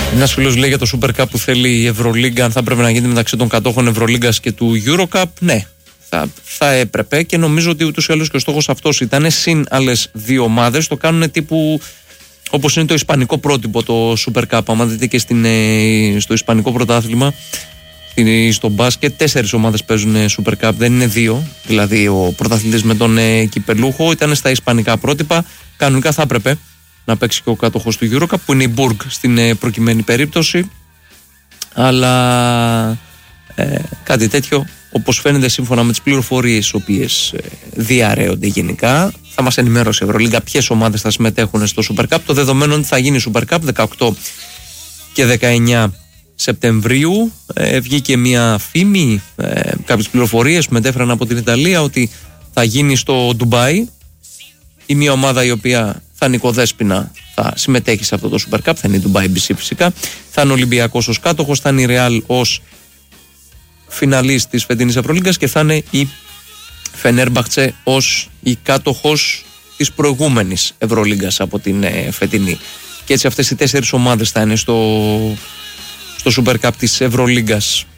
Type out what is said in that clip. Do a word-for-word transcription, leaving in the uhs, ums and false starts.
Ένας φίλος λέει για το Super Cup που θέλει η Ευρωλίγκα, αν θα πρέπει να γίνει μεταξύ των κατόχων Ευρωλίγκας και του Eurocup. Ναι, θα, θα έπρεπε, και νομίζω ότι ούτως ή άλλως και ο στόχος αυτός ήταν. Συν άλλες δύο ομάδες το κάνουν τύπου όπως είναι το ισπανικό πρότυπο, το Super Cup. Άμα δείτε και στην, στο ισπανικό πρωτάθλημα, στο μπάσκετ, τέσσερις ομάδες παίζουν Super Cup, δεν είναι δύο. Δηλαδή ο πρωταθλητής με τον κυπελούχο ήταν στα ισπανικά πρότυπα. Κανονικά θα έπρεπε να παίξει και ο κάτοχος του Eurocup, που είναι η Burg στην προκειμένη περίπτωση. Αλλά ε, κάτι τέτοιο, όπως φαίνεται σύμφωνα με τις πληροφορίες οι οποίες ε, διαρρέονται γενικά, θα μας ενημερώσει η Ευρωλίγκα ποιες ομάδες θα συμμετέχουν στο Super Cup. Το δεδομένο ότι θα γίνει Super Cup δεκαοκτώ και δεκαεννιά Σεπτεμβρίου. Ε, βγήκε μια φήμη, ε, κάποιες πληροφορίες που μετέφεραν από την Ιταλία, ότι θα γίνει στο Ντουμπάι. Η μία ομάδα η οποία θα είναι οικοδέσποινα θα συμμετέχει σε αυτό το Super Cup, θα είναι η Dubai μπι σι φυσικά. Θα είναι ο Ολυμπιακός ως κάτοχος, θα είναι η Real ως φιναλίστ της φετινής Ευρωλίγκας και θα είναι η Φενέρμπαχτσε ως η κάτοχος της προηγούμενης Ευρωλίγκας από την ε, φετινή. Και έτσι αυτές οι τέσσερις ομάδες θα είναι στο, στο Super Cup της Ευρωλίγκας.